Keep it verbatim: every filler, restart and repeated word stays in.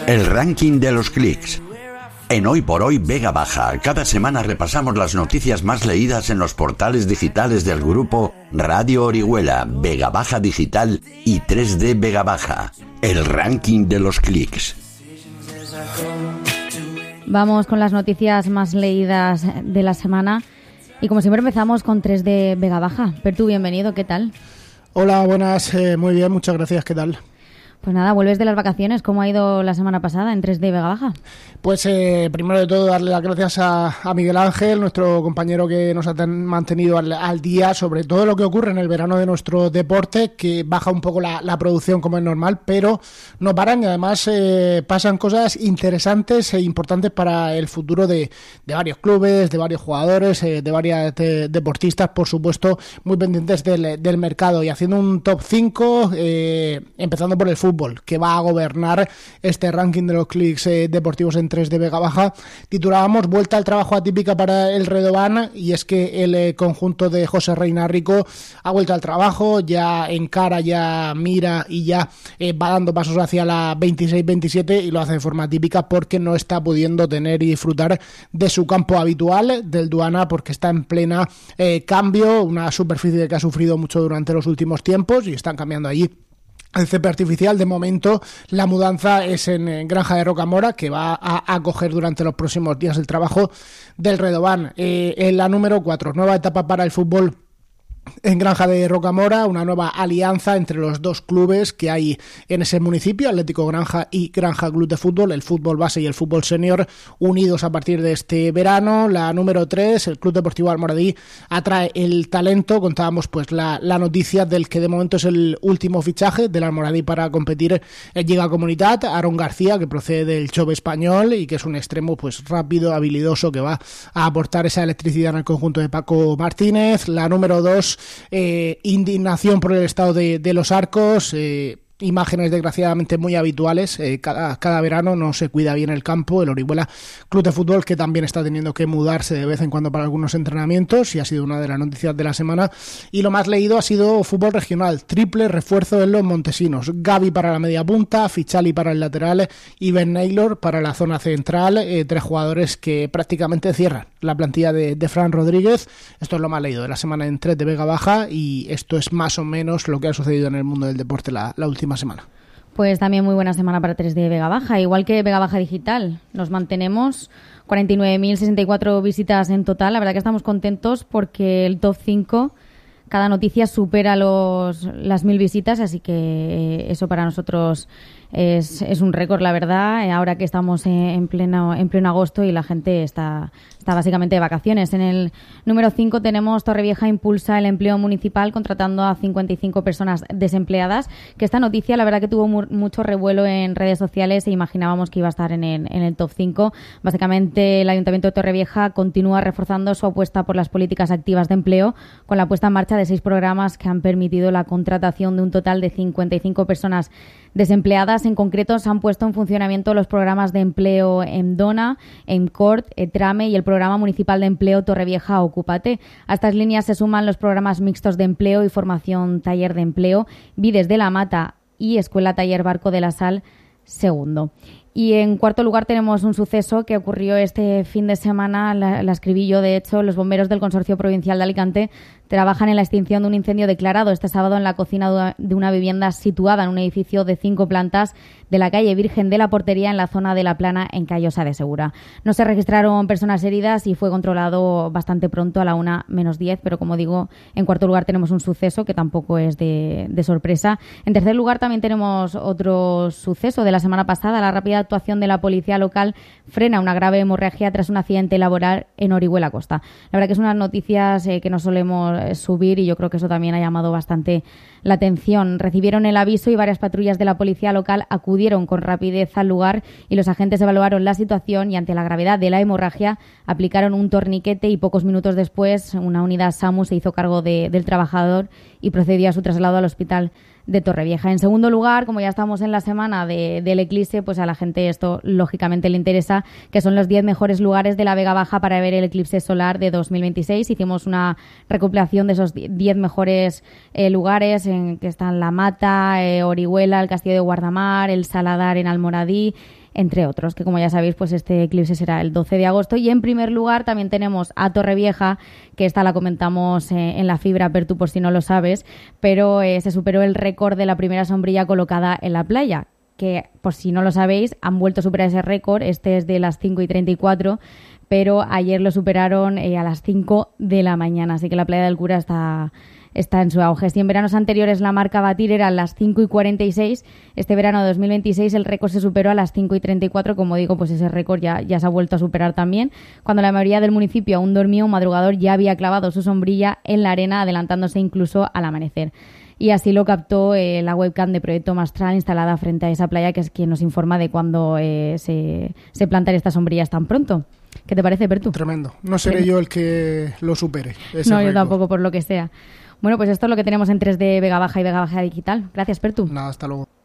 El ranking de los clics. En Hoy por Hoy Vega Baja, cada semana repasamos las noticias más leídas en los portales digitales del grupo Radio Orihuela, Vega Baja Digital y tres D Vega Baja. El ranking de los clics. Vamos con las noticias más leídas de la semana y como siempre empezamos con tres D Vega Baja. Pertu, bienvenido, ¿qué tal? Hola, buenas, eh, muy bien, muchas gracias, ¿qué tal? Pues nada, vuelves de las vacaciones. ¿Cómo ha ido la semana pasada en tres D Vega Baja? Pues eh, primero de todo darle las gracias a, a Miguel Ángel, nuestro compañero que nos ha ten, mantenido al, al día sobre todo lo que ocurre en el verano de nuestro deporte, que baja un poco la, la producción como es normal, pero no paran y además eh, pasan cosas interesantes e importantes para el futuro de, de varios clubes, de varios jugadores, eh, de varias de, deportistas, por supuesto, muy pendientes del, del mercado y haciendo un top cinco, eh, empezando por el fútbol, que va a gobernar este ranking de los clics eh, deportivos en tres D Vega Baja. Titulábamos Vuelta al trabajo atípica para el Redován, y es que el eh, conjunto de José Reina Rico ha vuelto al trabajo, ya encara, ya mira y ya eh, va dando pasos hacia la veintiséis veintisiete y lo hace de forma típica porque no está pudiendo tener y disfrutar de su campo habitual del Duana, porque está en plena eh, cambio, una superficie que ha sufrido mucho durante los últimos tiempos y están cambiando allí el césped artificial. De momento la mudanza es en, en Granja de Rocamora, que va a acoger durante los próximos días el trabajo del Redován. Eh, en la número cuatro, nueva etapa para el fútbol en Granja de Rocamora, una nueva alianza entre los dos clubes que hay en ese municipio, Atlético Granja y Granja Club de Fútbol, el fútbol base y el fútbol senior, unidos a partir de este verano. La número tres, el Club Deportivo Almoradí atrae el talento. Contábamos pues la, la noticia del que de momento es el último fichaje del Almoradí para competir en Lliga Comunitat, Aaron García, que procede del Xove español y que es un extremo pues rápido, habilidoso, que va a aportar esa electricidad en el conjunto de Paco Martínez. La número dos, Eh, indignación por el estado de, de los Arcos, eh, imágenes desgraciadamente muy habituales, eh, cada, cada verano no se cuida bien el campo, el Orihuela Club de Fútbol, que también está teniendo que mudarse de vez en cuando para algunos entrenamientos y ha sido una de las noticias de la semana. Y lo más leído ha sido fútbol regional, triple refuerzo en los montesinos, Gaby para la media punta, Fichali para el lateral y Ben Naylor para la zona central, eh, tres jugadores que prácticamente cierran la plantilla de, de Fran Rodríguez. Esto es lo más leído de la semana en tres de Vega Baja y esto es más o menos lo que ha sucedido en el mundo del deporte la, la última semana. Pues también muy buena semana para tres D Vega Baja, igual que Vega Baja Digital. Nos mantenemos, cuarenta y nueve mil sesenta y cuatro visitas en total. La verdad que estamos contentos porque el top cinco, cada noticia supera los las mil visitas, así que eso para nosotros es, es un récord, la verdad, ahora que estamos en pleno, en pleno agosto y la gente está, está básicamente de vacaciones. En el número cinco tenemos Torrevieja impulsa el empleo municipal contratando a cincuenta y cinco personas desempleadas, que esta noticia la verdad que tuvo mu- mucho revuelo en redes sociales e imaginábamos que iba a estar en el, en el top cinco. Básicamente el Ayuntamiento de Torrevieja continúa reforzando su apuesta por las políticas activas de empleo con la puesta en marcha de seis programas que han permitido la contratación de un total de cincuenta y cinco personas desempleadas. En concreto, se han puesto en funcionamiento los programas de empleo en Dona, en Cort, Etrame y el programa municipal de empleo Torrevieja Ocúpate. A estas líneas se suman los programas mixtos de empleo y formación taller de empleo, Vides de la Mata y Escuela Taller Barco de la Sal Segundo. Y en cuarto lugar tenemos un suceso que ocurrió este fin de semana, la, la escribí yo de hecho. Los bomberos del Consorcio Provincial de Alicante trabajan en la extinción de un incendio declarado este sábado en la cocina de una vivienda situada en un edificio de cinco plantas de la calle Virgen de la Portería en la zona de La Plana en Callosa de Segura. No se registraron personas heridas y fue controlado bastante pronto a la una menos diez, pero como digo, en cuarto lugar tenemos un suceso que tampoco es de, de sorpresa. En tercer lugar también tenemos otro suceso de la semana pasada. La rápida actuación de la policía local frena una grave hemorragia tras un accidente laboral en Orihuela Costa. La verdad que es unas noticias eh, que no solemos subir y yo creo que eso también ha llamado bastante la atención. Recibieron el aviso y varias patrullas de la policía local acudieron con rapidez al lugar y los agentes evaluaron la situación y ante la gravedad de la hemorragia aplicaron un torniquete y pocos minutos después una unidad SAMU se hizo cargo de, del trabajador y procedió a su traslado al hospital de Torrevieja. En segundo lugar, como ya estamos en la semana de, del eclipse, pues a la gente esto lógicamente le interesa, que son los diez mejores lugares de la Vega Baja para ver el eclipse solar de dos mil veintiséis. Hicimos una recopilación de esos diez mejores eh, lugares en que están La Mata, eh, Orihuela, el Castillo de Guardamar, el Saladar en Almoradí, entre otros, que como ya sabéis, pues este eclipse será el doce de agosto. Y en primer lugar también tenemos a Torrevieja, que esta la comentamos eh, en la fibra, Pertu, por si no lo sabes, pero eh, se superó el récord de la primera sombrilla colocada en la playa, que por si no lo sabéis, han vuelto a superar ese récord. Este es de las cinco y treinta y cuatro, pero ayer lo superaron eh, a las cinco de la mañana, así que la playa del Cura está... está en su auge. Si en veranos anteriores la marca a batir era las cinco y cuarenta y seis, este verano de dos mil veintiséis el récord se superó a las cinco y treinta y cuatro. Como digo, pues ese récord ya, ya se ha vuelto a superar también. Cuando la mayoría del municipio aún dormía, un madrugador ya había clavado su sombrilla en la arena, adelantándose incluso al amanecer. Y así lo captó eh, la webcam de Proyecto Mastral instalada frente a esa playa, que es quien nos informa de cuándo eh, se, se plantan estas sombrillas tan pronto. ¿Qué te parece, Pertu? Tremendo. No seré Tremendo. yo el que lo supere. Ese no, récord. Yo tampoco, por lo que sea. Bueno, pues esto es lo que tenemos en tres D Vega Baja y Vega Baja Digital. Gracias, Pertu. Nada, hasta luego.